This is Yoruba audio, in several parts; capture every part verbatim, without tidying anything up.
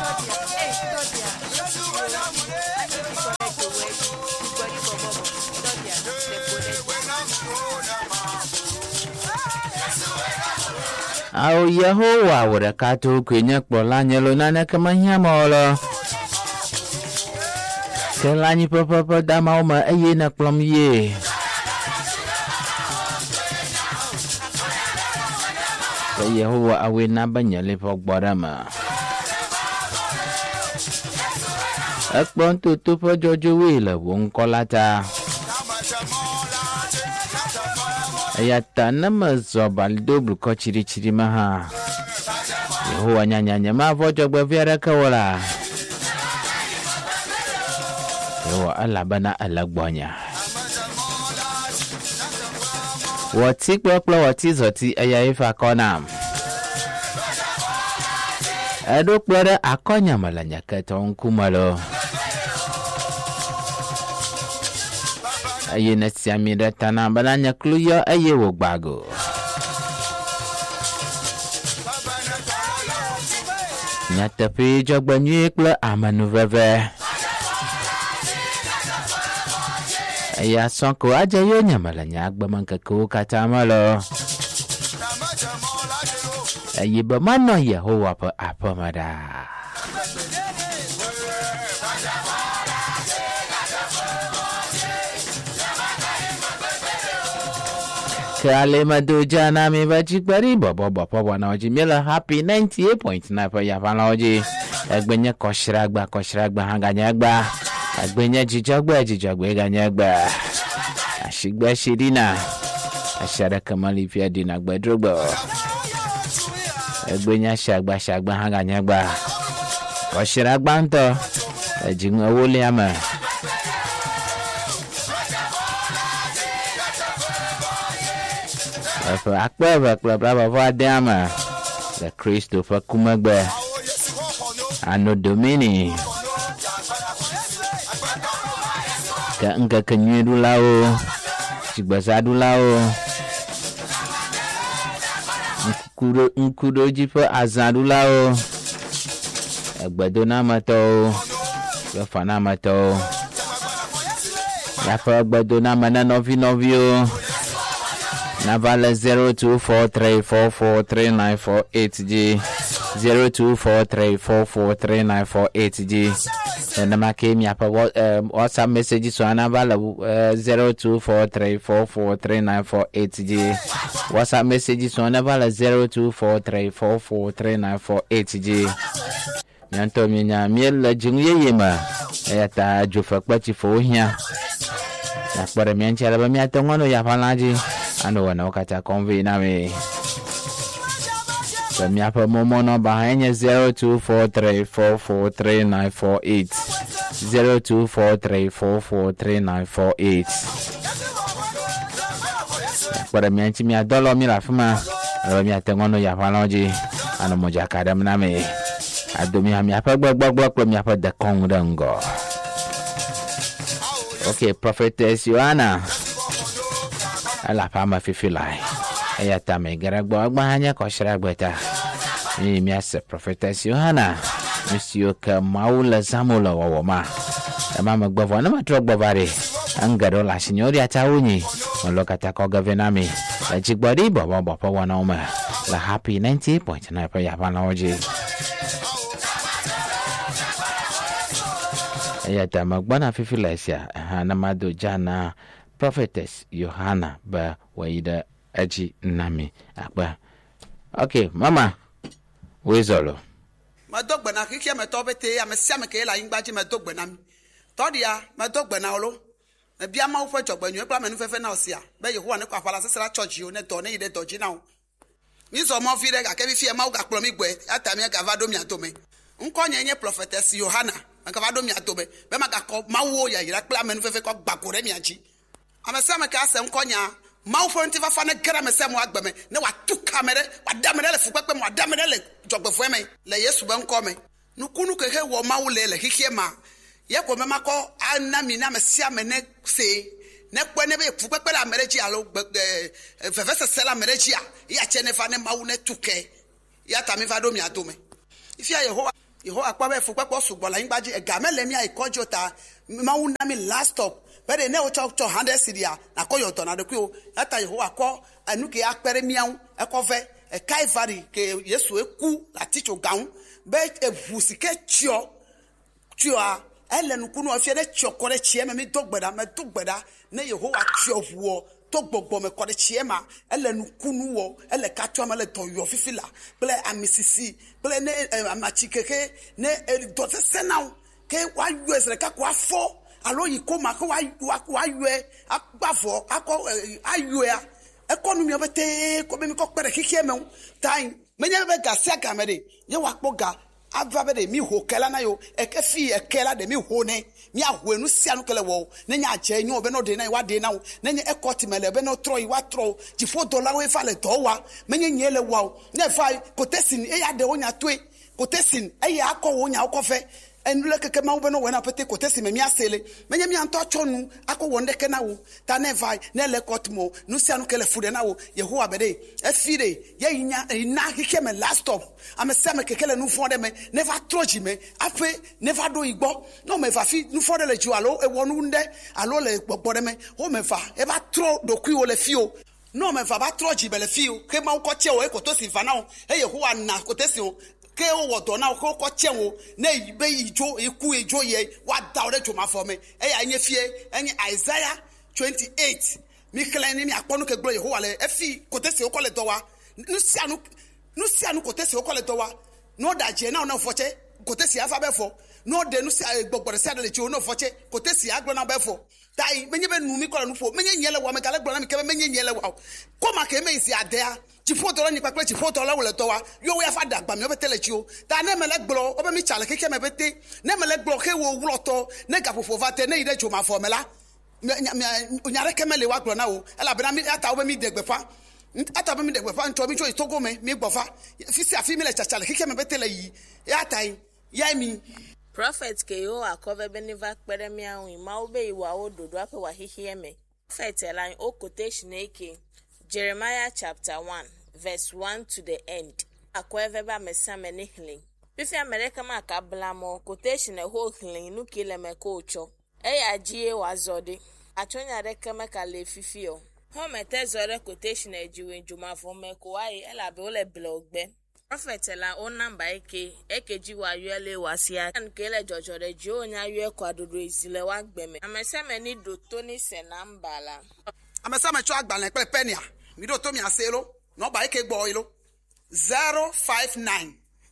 Au Yehowa warakatu kwenye kpolanya lonana kama hiamolo. Kelanyi papa dama uma aye na kplom ye. Yehowa awe nabanya lepok borama. Akpon tutupo jojo wila wong kolata. Ayata nama zobal double ko chiri chiri maha. Yehowa nyanya nyama vojo gbaviara kawala. Yehowa alabana alagbonya. Wati kwa kwa wati zoti ayaifa konam. Ado kwara akonya malanya katon kumalo. Aye na siamira tana balanya kluyo aye wogbago. Nyata pe jogba nyekla amanu veve. Aya sonko aja yo nyamalanya agba mankaku katamalo. Aye ba mano Yehowa pa apa mada. Kale maduja na mi bachi bari bobo bobo wana oji mila happy ninety-eight point nine pa yafana oji. Egbenya koshragba koshragba hanganyagba. Egbenya jijagba jijagba ganyagba. Ashigba shirina. Ashara kamali pia dina gbedrogbo. Egbenya shagba shagba hanganyagba. Koshragba nto. Ejinga wole ama. Akba akba brava vadama. The Christopher Kumagbe. Ano Domini. Ka nga kanyu dulao. Chibasa dulao. Nkudo nkudo jipa azadulao. Agbadona mato. Yafana mato. Yafa agbadona mana novi novio. Navala zero two four three four four three nine four eight G zero two four three four four three nine four eight G. And the came up WhatsApp messages so Navala zero two four three four four three nine four eight G. WhatsApp messages so Navala zero two four three four four three nine four eight G. Nyanto minya miel jingye yema. Ayata jufa kwachi fo hia. Nakpare mianchi alaba miata ngono ya palaji. Ano wana wakata konvi nami. So mi hapa momo number hanya zero two four three four four three nine four eight zero two four three four four three nine four eight. Kwa mianchi mi adolo mi rafuma. Alo mi atengono ya paloji. Ano moja kadam nami. Ado mi hami hapa gbog gbog gbog mi hapa de kongdango. Okay, Prophetess Yohana. Ala pama fifilai. Ayata me garagbo agbahanya koshragweta. Ni miasa Prophetess Yohana. Monsieur ka maula zamula wawoma. Mama gbovo na matro gbovare. Angaro la signori atawunyi. Moloka tako gavenami. La jigbodi bobo bobo wanoma. La happy ninety point nine pa yapana oji. Ayata magbana fifilai sia. Hana madu jana. Prophetess Yohana ba waida aji nami akba. Okay, mama. Wezolo. Madogbe na kiki me to bete ya me sia me ke la yingbaji me dogbe na mi. Todia me dogbe na olo. Me bia ma wo fa jogbe nyu e pa me nu fefe na osia. Be Yehowa ne kwa fala sesera church yo ne to ne ide doji na o. Mi so mo fi de ga ke bi fi e ma wo ga kpro mi gbe atami ga vado mi atome. Nko nyenye Prophetess Yohana. Ga vado mi atome. Be ma ga ko ma wo ya yira kpla me nu fefe ko gbakore mi achi. Amesema ka asem konya maufo ntifa fa na gra mesem agbame ne watu kamere wadamere le fukpekpe mo wadamere le jogbefo eme le Yesu ben kome nukunu keke wo maule le hihie ma ye ko mema ko anami na mesia me ne se ne kwe ne be fukpekpe la mereji alo fefese sela mereji a ya chene fa ne mawu ne tuke ya tami fa do mi atome ifia Yehowa Iho akpa be fu pepo sugbo la ngbaji e ga mele mi ai kojo ta ma wu na mi last stop be de ne o cho cho one hundred siria na koyo to na de ku ata iho akọ anu ke akpere mian e ko ve e Calvary ke Yesu eku ati cho gaun be e busike chio chio a ele nu kunu afie de chio kore chie me mi dogbeda me dogbeda ne Yehowa chio vuo to gbogbo me kore chie ma ele nu kunu wo ele ka chua ma le to yo fifila ple amisisi ple ne amachi keke ne do se senaw ke wa us re ka kwa fo alo yi ko ma ko wa wa yue agbafo akọ ayue a economy obete ko be mi ko pere kikie me time menye be ga sia ga me de ye wa kpo ga ava be mi ho kela na yo e ke fi e kela de mi ho ne mi ahwe nu sia no kele wo ne nya aje nyu obe no de na wa de na wo ne nya ekoti mele be no tro wa tro ti fo dollar we fa le to wa menye nyele wa ne fa kotesin e ya de onya toe kotesin e ya akọ wo nya okofe enule keke ma ube no wena pete kotesi me mi asele menye mi anto chonu akọ wonde ke na wo ta ne vai ne le kotmo nu sia no kele fude na wo Yehowa bede e fire ye nya na keke me last stop am se me keke le nu fonde me never troji me ape never do igbo no me va fi nu fonde le ju alo e wonu nde alo le gbogbo me o me va e ba tro do ku o le fio no me va ba troji be le fio ke ma ko che o e kotosi fa na o e Yehowa na kotesi o ke o wodo na ko ko chenwo na ibe ijo eku ejo ye wa da ore joma for me e ya nye fie enye Isaiah twenty-eight mi kleni ni akponu ke glo Yehowa le efi kotesi o kole dowa nu sia nu nu sia nu kotesi o kole dowa no da je na na foche kotesi afa be fo no de nu sia gbogbore sia de le chi o no foche kotesi aglo na be fo dai menye be nu mi kola nu fo menye nyele wa me kale gbo na mi ke menye nyele wa ko ma ke me isi adea chifoto ni pakle chifoto la wole to wa yo we afa dagba mi obetele chi o ta na mele gbo obe mi chale keke me bete na mele gbo ke wo wuloto ne gapofo vate ne ide choma formela nyare kemele wa gbo na o ela bena mi ata obe mi degbefa ata obe mi degbefa nto mi cho itogo me mi gbofa fisi afi mi le chachale keke me betele yi ya tai ya mi Prophet ke yo akove beniva kpere mi awin ma obe iwa ododo ape wa hihie me prophet line o quotation eke Jeremiah chapter one verse one to the end akweve ba mesame ne healing bifi America ma ka blamo quotation e ho healing nu kile me ko cho e ya gie wazode achonya de keme ka le fifio ho mete zore quotation e jiwe juma fo me ko ai ela be ole blogbe prophet la o namba eke ekeji wa yele wasia an kele jojore ji onya yue kwadodo isile wa gbeme ameseme ni do toni se namba la ameseme cho agbalen pe penia mi do to mi aselo no ba eke gbo ilo zero five nine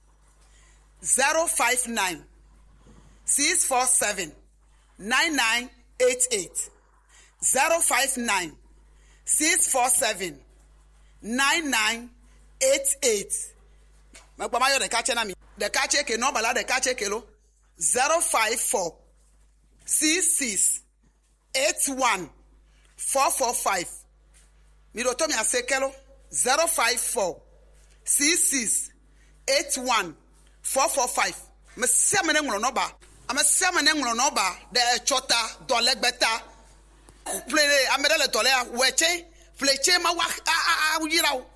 zero five nine six four seven nine nine eight eight zero five nine six four seven nine nine eight eight magba mayo de kache na mi de kache ke no bala de kache ke lo zero five four six six eight one four four five mi do to mi asekelo zero five four six six eight one four four five me se me ngro no ba am se me ngro no ba de chota dolegbeta play amedele tole weche fleche ma wa a yirawo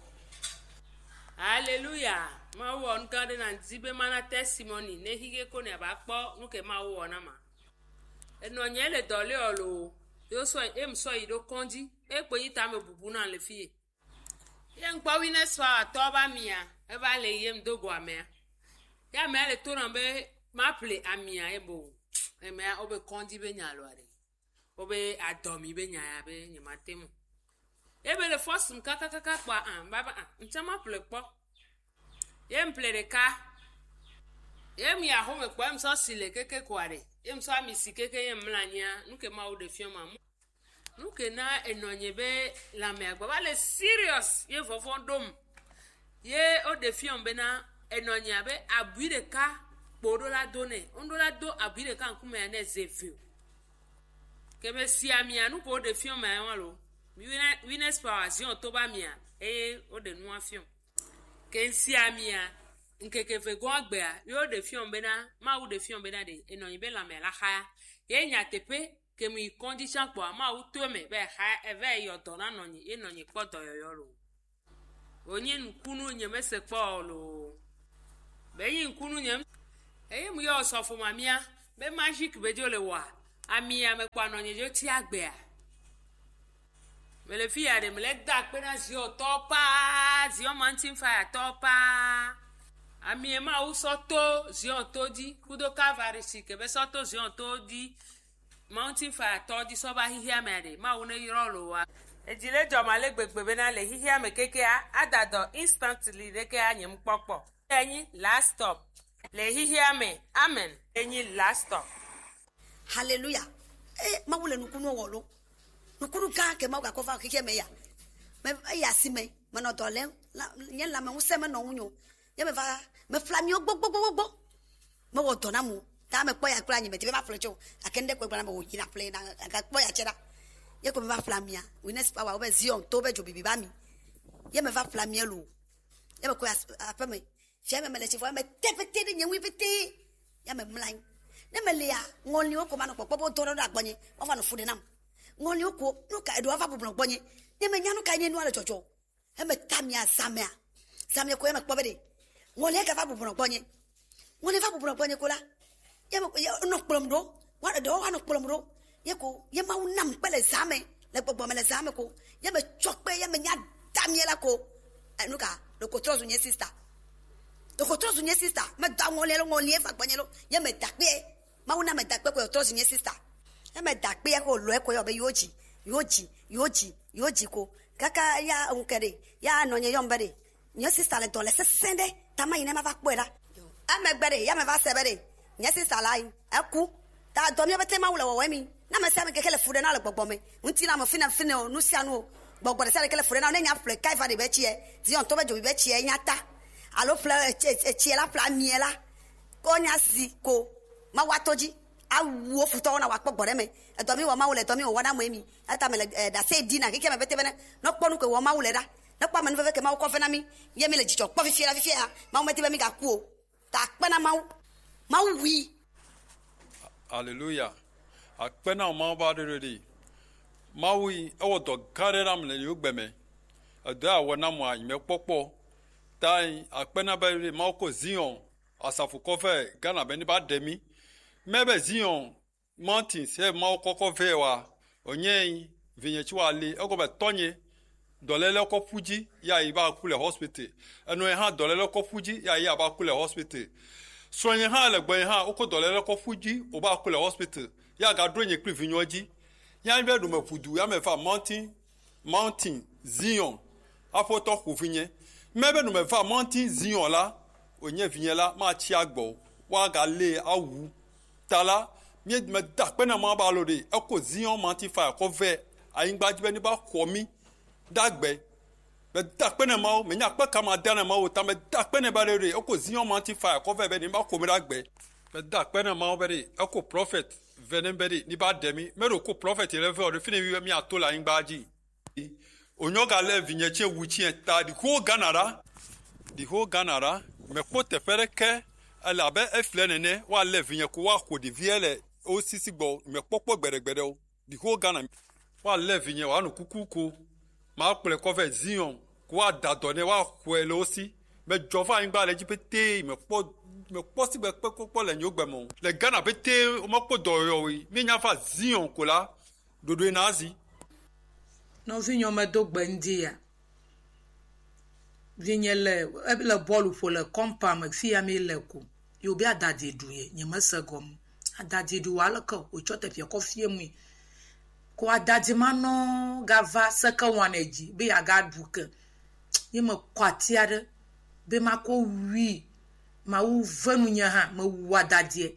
hallelujah ma won kade na zibe mana testimony ne hige ko ne ba kpo nuke ma wo na ma eno nyele dole olo yo so em so ido konji e pe yita me bubu na le fie ye npa witness fa to ba mia e ba le yem dogo amea ya me le to na be ma play amia e bo e me obe konji be nyalo are obe adomi be nya be nyimatemu e be le force mkaka kaka kwa an baba an nchama play po yem play de ka yem ya ho me kwa em so sile keke kware yem so amisi keke yem mlanya nuke ma o de fioma nuke na enonye be la me agba bale serious ye fofon dom ye o de fiom be na enonye be abui de ka podo la donne ondo la do abui de ka nkume na zefio kebe si amia nu ko de fiom ma walo witness power si on to ba mia e o de nu afiom ken si amia nkeke fe go agbe a yo de fiom be na ma u de fiom be na de enonye be la me la ha ye nya tepe ke mi condition po ma u to me be ha eve yo to na nonye enonye po to yo yo lo onye nkunu nye mese po lo be yin nkunu nye eye mu yo so fo mamia be magic be jo le wa ami ya me kwa no nye jo ti agbe a me le fi ya de me le da pe na si o topa si o mountain fire topa ami e ma u so to si o to di kudo calvary si ke be so to si o to di mountain fire to di so ba hihia me de ma u ne yiro lo wa ejile joma le gbegbe be na le hihia me keke a adado instantly de ke anyim popo enyi last stop le hihia me amen enyi last stop. Hallelujah. Eh, mawule nukunu wolo. Nukunu ka ke mawga ko fa kike me ya. Me ya si me, me no dole. Nye la me use me no unyo. Ye me va me flami ogbo gbo gbo gbo. Me wo to na mu. Ta me kpo ya kra nyi me te ba flecho. Akende ko gba na wo yina play na ga kpo ya chera. Ye ko me va flamia. Witness power obe zion to be jo bibi ba mi. Ye me va flamia lo. Ye me ko apa me. Fia me me le chifo me tepete de nyi pete. Ya me mlain. Ne melia ngoli oko manu popo to na agbonye o fa no fude nam ngoli oko no ka edo afa bublo gbonye ne me nya no ka nye nu ale chocho e me tamia samia samia ko e me kpobede ngoli ka fa bublo gbonye ngoli fa bublo gbonye ko la ye me no kpolom do wa do wa no kpolom do ye ko ye ma unam pele same le gbogbo me le same ko ye me chokpe ye me nya tamia la ko no ka do ko trozu nye sister do ko trozu nye sister me da ngoli lo ngoli e fa gbonye lo ye me takpe ma una me dakpe ko to sinye sister e me dakpe ko lo e ko yo be yoji yoji yoji yoji ko kaka ya unkere ya no nye yombere nye sister le to le sende tama ine ma va kpera a me gbere ya me va sebere nye sister la aku ta do mi bete ma wule wo mi na me se me kekele fude na le gbogbo me unti na mo fina fina no sia no gbogbo de se kekele fude na nya fle kai fa de be chie ti on to be jo be chie nyata alo fle chie la fla miela ko nya si ko ma watoji awu ofuto na wapogbore me edo mi wo ma wule edo mi wo wada mo emi ata me da say dina kike me bete bene no kponu ko wo ma wule da no kpa me no fe ke ma ko fe na mi ye mi le jijo kpo fi fi la fi fi ha ma mo te be mi ga ku o ta pe na ma ma wi. Hallelujah. Akpe na ma ba de ready ma wi e wo to kare ram le yo gbe me edo a wo na mo a me popo tai akpe na ba re ma ko zion asafu ko fe Ghana be ni ba demi mebe zion mountains he ma okoko fe wa onye vinyechi wa le ego be tonye dolele ko fuji ya iba kule hospital eno ha dolele ko fuji ya ya ba kule hospital so nye ha le gben ha oko dolele ko fuji o ba kule hospital ya ga dronye kri vinyoji ya be do me fudu ya me fa mountain mountain zion afoto ku vinye mebe do me fa mountain zion la onye vinye la ma chi agbo wa ga le awu tala mi me da pe na ma ba lo de e ko zion mountain fire ko ve ayin gbaji be ni ba ko mi dagbe me da pe na ma me nya pe ka ma da na ma o ta me da pe na ba le e ko zion mountain fire ko ve be ni ba ko mi dagbe me da pe na ma o be de e ko prophet venen be de ni ba de mi me ro ko prophet le ve o de fini mi atola yin gbaji onyo ga le vinye che wuchi en ta di ko ganara di ho ganara me ko te fere ke ala be eflenene wa le vinye ko wa ko di viele o sisi gbo me popo gberegbere o di ho Ghana wa le vinye wa no kukuku ma pele ko fe zion ko wa dadone wa ko ele osi me jova ngba le jipete me po me po si be pe ko le nyogbe mo le Ghana pete o mo po do yo wi mi nya fa zion ko la dodo nazi no vinyo me do gbendia vinye le le bolu fo le compa me fi ya me le ko yo bi adade duye nye masagom adade du wala ko o chote fi ko fie mu ko adade mano gava saka waneji bi aga duke ye me kwatiade be mako wi ma wu vanu nya ha ma wu adade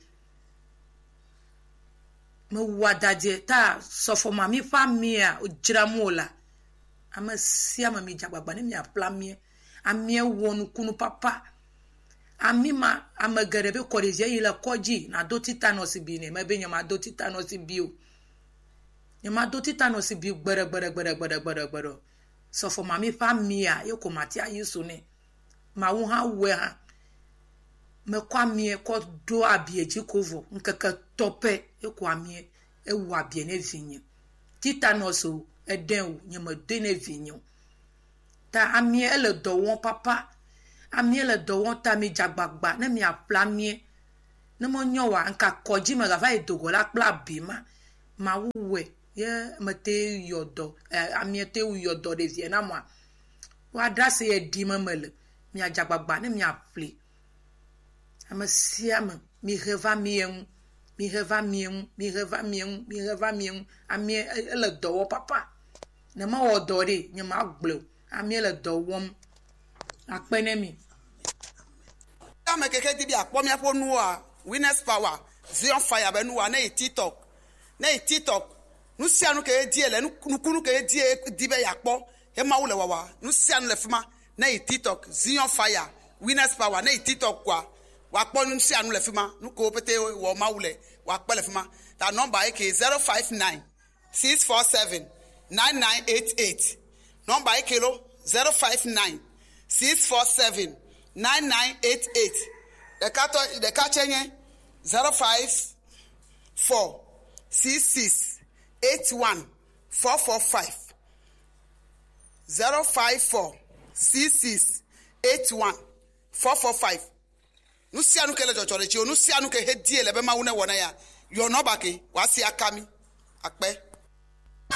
ma wu adade ta sofo mami famia o jiramola ama sia mami jagbagba ne mi aplamie amie wonu kunu papa amima amagarebe koreje ile koji na do titanos bi ne mebe nyama do titanos bi o nyama do titanos bi gbere gbere gbere gbere gbere gbere so for mami famia ye ko matia yusu ne ma wu ha we ha me kwa mie ko do abieji kovo nkaka tope e kwa mie e wu abie ne vinye titanos o eden o nyama de ne vinye ta amie ele do won papa amie le do won ta mi jagbagba na mi aplamie ne mo nyowa nka koji me gava edogola kpla bima ma wuwe ye mete yodo amiete yodo de vie na mo wa drase e di mamele mi ajagbagba ne mi aple amasiam mi reva mien mi reva mien mi reva mien mi reva mien ami ele do papa ne ma wo do de nye ma gblo ami ele do wom akpene mi ame keke di bi akpo mi apo nu a witness power zion fire be nu a na TikTok na TikTok nu sia nu ke di ele nu kunu ke di di be yakpo e ma wo le wawa nu sia nu le fuma na TikTok zion fire witness power na TikTok kwa wa kpo nu sia nu le fuma nu ko pete wo ma wo le wa kpo le fuma that number is zero five nine six four seven nine nine eight eight number ikelo zero five nine six four seven nine nine eight eight the cat the catchenye zero five four six six eight one four four five zero five four six six eight one four four five nu sia nu kele jojo le chi onu sia nu ke hedie le be ma wo na wona ya yo no baki wa si akami akpe